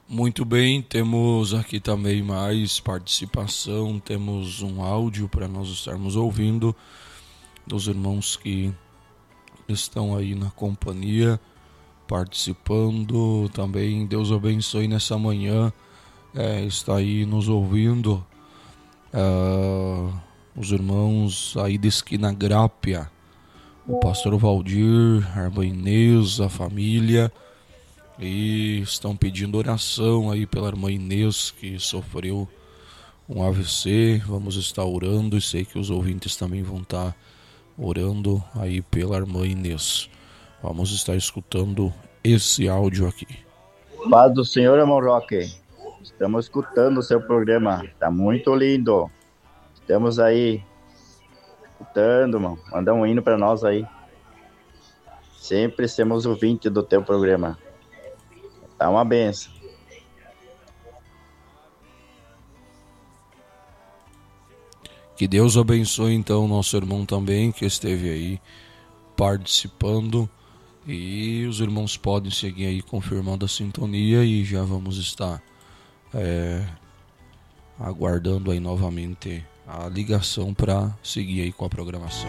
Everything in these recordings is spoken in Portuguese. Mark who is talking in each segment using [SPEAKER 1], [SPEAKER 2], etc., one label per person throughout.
[SPEAKER 1] Muito bem, temos aqui também mais participação, temos um áudio para nós estarmos ouvindo dos irmãos que estão aí na companhia, participando também. Deus abençoe nessa manhã, está aí nos ouvindo, os irmãos aí de Esquina Grápia, o pastor Valdir, a irmã Inês, a família, e estão pedindo oração aí pela irmã Inês, que sofreu um AVC. Vamos estar orando, e sei que os ouvintes também vão estar orando aí pela irmã Inês. Vamos estar escutando esse áudio aqui.
[SPEAKER 2] Paz do Senhor, irmão Roque. Estamos escutando o seu programa, tá muito lindo. Estamos aí escutando, irmão. Manda um hino para nós aí. Sempre somos ouvintes do teu programa. Tá uma benção.
[SPEAKER 1] Que Deus abençoe então nosso irmão também, que esteve aí participando. E os irmãos podem seguir aí confirmando a sintonia, e já vamos estar aguardando aí novamente a ligação para seguir aí com a programação.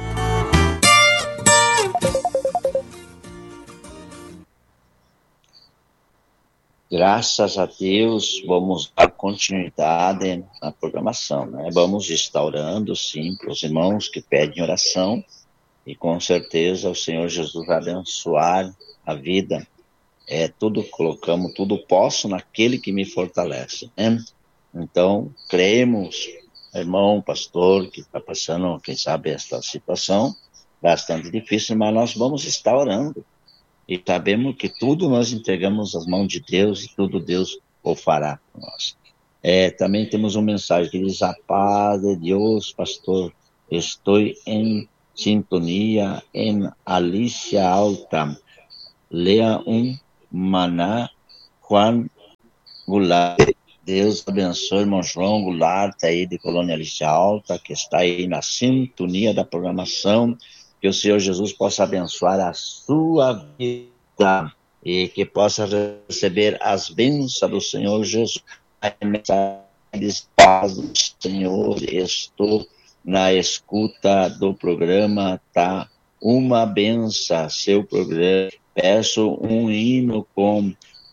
[SPEAKER 3] Graças a Deus, vamos dar continuidade na programação, né? Vamos estar orando, sim, para os irmãos que pedem oração, e com certeza o Senhor Jesus vai abençoar a vida. Colocamos tudo posso naquele que me fortalece, né? Então, cremos, irmão, pastor, que está passando, quem sabe, esta situação bastante difícil, mas nós vamos estar orando. E sabemos que tudo nós entregamos às mãos de Deus, e tudo Deus o fará por nós. Também temos uma mensagem que diz: a paz de Deus, pastor, estou em sintonia em Alicia Alta. Lea Maná, Juan Goulart. Deus abençoe, irmão João Goulart, aí de Colônia Alicia Alta, que está aí na sintonia da programação. Que o Senhor Jesus possa abençoar a sua vida e que possa receber as bênçãos do Senhor Jesus. A mensagem diz: paz do Senhor, estou na escuta do programa, tá uma benção seu programa. Peço um hino com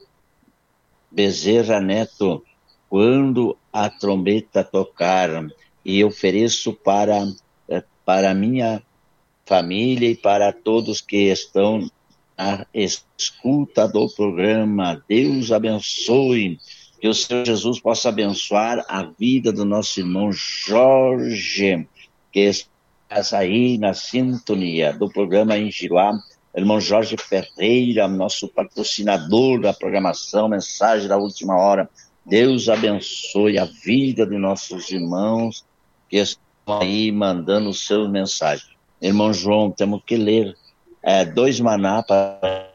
[SPEAKER 3] Bezerra Neto, quando a trombeta tocar, e ofereço para minha família e para todos que estão na escuta do programa. Deus abençoe, que o Senhor Jesus possa abençoar a vida do nosso irmão Jorge, que está aí na sintonia do programa em Giruá. Irmão Jorge Ferreira, nosso patrocinador da programação Mensagem da Última Hora. Deus abençoe a vida de nossos irmãos que estão aí mandando os seus mensagens. Irmão João, temos que ler 2 maná para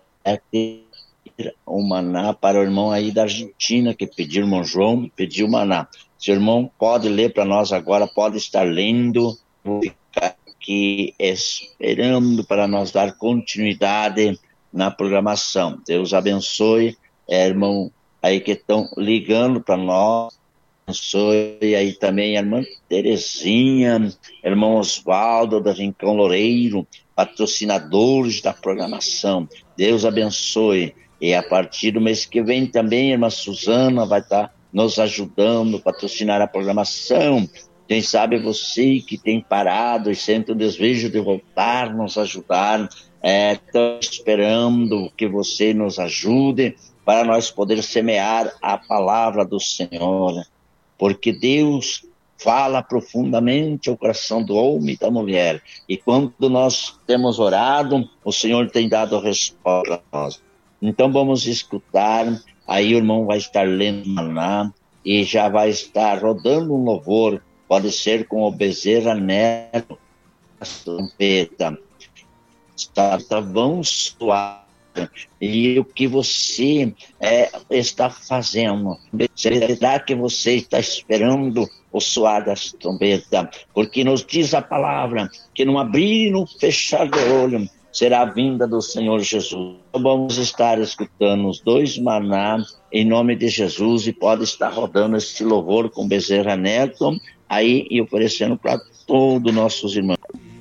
[SPEAKER 3] um maná para o irmão aí da Argentina que pediu. Irmão João pediu maná. Se o irmão pode ler para nós agora, pode estar lendo. Vou ficar aqui esperando para nós dar continuidade na programação. Deus abençoe, irmão aí que estão ligando para nós. Abençoe aí também a irmã Terezinha, irmão Oswaldo da Rincão Loureiro, patrocinadores da programação. Deus abençoe. E a partir do mês que vem também a irmã Suzana vai estar nos ajudando a patrocinar a programação. Quem sabe você que tem parado e sente o desejo de voltar, nos ajudar. Estou esperando que você nos ajude para nós poder semear a palavra do Senhor. Porque Deus fala profundamente ao coração do homem e da mulher. E quando nós temos orado, o Senhor tem dado resposta a nós. Então vamos escutar. Aí o irmão vai estar lendo maná e já vai estar rodando um louvor. Pode ser com o Bezerra Neto, a trompeta. Vamos suar. E o que você está fazendo? Será que você está esperando o soar das trombetas? Porque nos diz a palavra que não abrir e não fechar do olho, será a vinda do Senhor Jesus. Vamos estar escutando os 2 maná em nome de Jesus, e pode estar rodando este louvor com Bezerra Neto aí e oferecendo para todos nossos irmãos.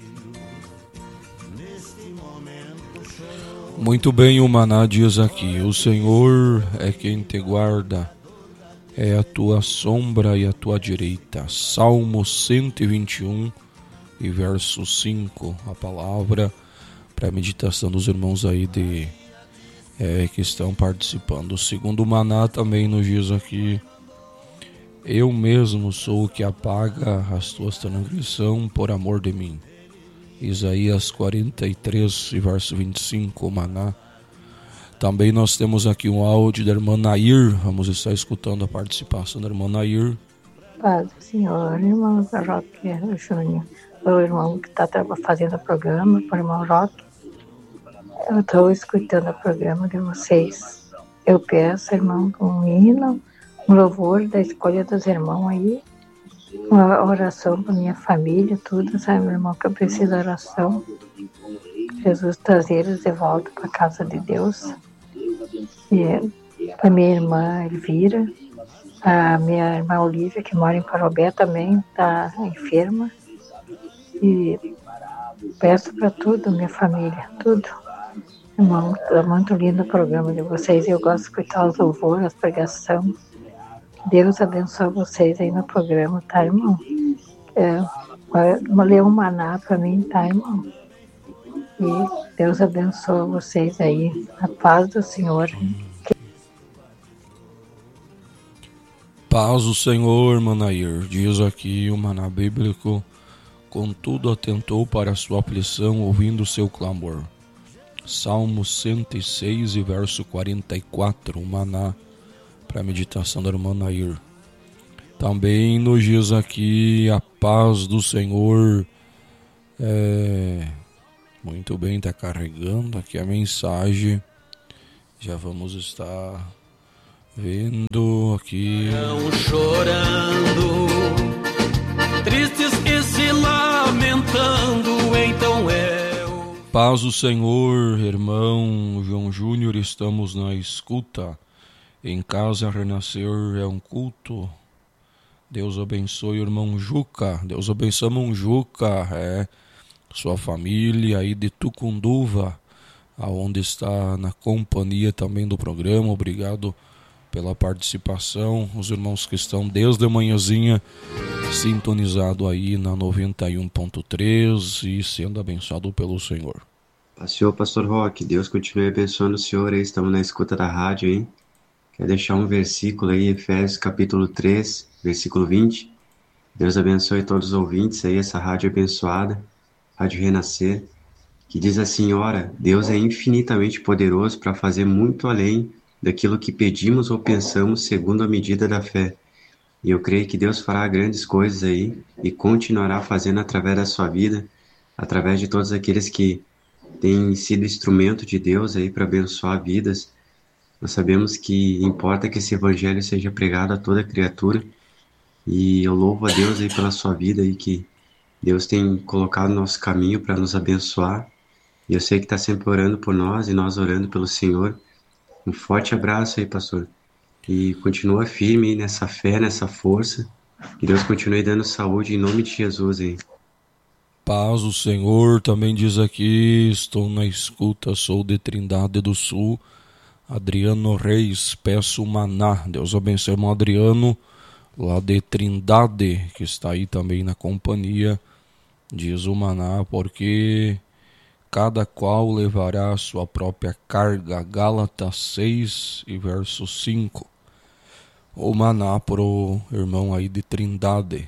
[SPEAKER 1] Muito bem, o maná diz aqui: o Senhor é quem te guarda, é a tua sombra e a tua direita. Salmo 121 e verso 5, a palavra para a meditação dos irmãos aí que estão participando. O segundo maná também nos diz aqui: eu mesmo sou o que apaga as tuas transgressões por amor de mim. Isaías 43 e verso 25, o maná. Também nós temos aqui um áudio da irmã Nair. Vamos estar escutando a participação da irmã Nair.
[SPEAKER 4] Paz do Senhor, irmão Roque Júnior, o irmão que está fazendo o programa, o irmão Roque. Eu estou escutando o programa de vocês. Eu peço, irmão, um hino, um louvor da escolha dos irmãos aí, uma oração para minha família, tudo, sabe, meu irmão, que eu preciso de oração. Jesus trazer eles de volta para a casa de Deus. E para minha irmã Elvira, a minha irmã Olívia, que mora em Parobé, também está enferma. E peço para tudo, minha família, tudo. Irmão, é muito lindo o programa de vocês. Eu gosto de escutar os louvores, as pregações. Deus abençoe vocês aí no programa, tá, irmão? Ler um maná para mim, tá, irmão? E Deus abençoe vocês aí. A paz do Senhor.
[SPEAKER 1] Paz do Senhor, Manair. Diz aqui o maná bíblico: contudo atentou para a sua aflição, ouvindo o seu clamor. Salmo 106 e verso 44, o maná para a meditação da irmã Nair. Também nos diz aqui: a paz do Senhor. Muito bem, está carregando aqui a mensagem. Já vamos estar vendo aqui.
[SPEAKER 5] Chorando, tristes e se lamentando, então
[SPEAKER 1] Paz do Senhor, irmão João Júnior, estamos na escuta. Em casa renascer é um culto. Deus abençoe o irmão Juca. Deus abençoe o irmão Juca, sua família aí de Tucunduva, aonde está na companhia também do programa. Obrigado pela participação. Os irmãos que estão desde a manhãzinha sintonizado aí na 91.3 e sendo abençoado pelo Senhor.
[SPEAKER 6] Senhor Pastor Roque, Deus continue abençoando o Senhor aí. Estamos na escuta da rádio aí. Quero deixar um versículo aí, Efésios capítulo 3, versículo 20. Deus abençoe todos os ouvintes aí, essa rádio abençoada, Rádio Renascer, que diz assim: ora, Deus é infinitamente poderoso para fazer muito além daquilo que pedimos ou pensamos, segundo a medida da fé. E eu creio que Deus fará grandes coisas aí e continuará fazendo através da sua vida, através de todos aqueles que têm sido instrumento de Deus aí para abençoar vidas. Nós sabemos que importa que esse evangelho seja pregado a toda criatura, e eu louvo a Deus aí pela sua vida aí, que Deus tem colocado no nosso caminho para nos abençoar, e eu sei que está sempre orando por nós e nós orando pelo Senhor. Um forte abraço aí, pastor, e continua firme aí nessa fé, nessa força, que Deus continue dando saúde em nome de Jesus aí.
[SPEAKER 1] Paz do Senhor, também diz aqui: estou na escuta, sou de Trindade do Sul, Adriano Reis, peço maná. Deus abençoe o irmão Adriano, lá de Trindade, que está aí também na companhia. Diz o maná: porque cada qual levará a sua própria carga. Gálatas 6 e verso 5. O maná pro irmão aí de Trindade.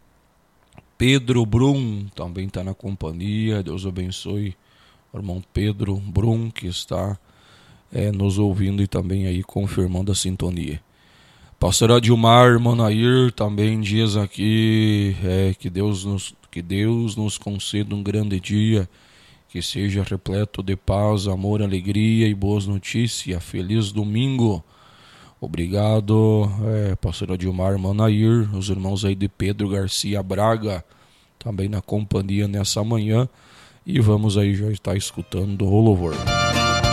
[SPEAKER 1] Pedro Brum também está na companhia. Deus abençoe o irmão Pedro Brum, que está nos ouvindo e também aí confirmando a sintonia. Pastor Adilmar Manair também diz aqui que Deus nos conceda um grande dia, que seja repleto de paz, amor, alegria e boas notícias. Feliz domingo. Obrigado, pastor Adilmar Manair. Os irmãos aí de Pedro Garcia Braga também na companhia nessa manhã. E vamos aí já estar escutando o louvor.